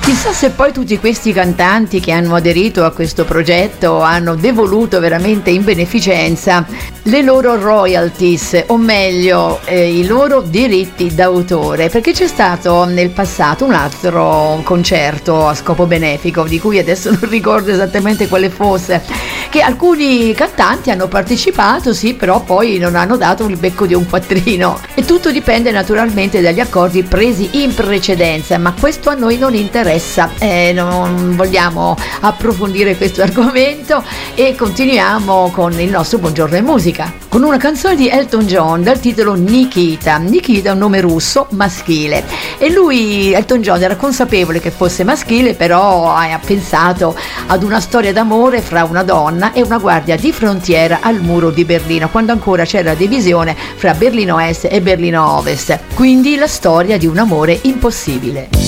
Chissà se poi tutti questi cantanti che hanno aderito a questo progetto hanno devoluto veramente in beneficenza le loro royalties, o meglio i loro diritti d'autore, perché c'è stato nel passato un altro concerto a scopo benefico, di cui adesso non ricordo esattamente quale fosse, che alcuni cantanti hanno partecipato, sì, però poi non hanno dato il becco di un quattrino, e tutto dipende naturalmente dagli accordi presi in precedenza, ma questo a noi non interessa. Non vogliamo approfondire questo argomento e continuiamo con il nostro Buongiorno e Musica, con una canzone di Elton John dal titolo Nikita. Nikita è un nome russo maschile e lui, Elton John, era consapevole che fosse maschile, però ha pensato ad una storia d'amore fra una donna e una guardia di frontiera al muro di Berlino, quando ancora c'era la divisione fra Berlino Est e Berlino Ovest, quindi la storia di un amore impossibile.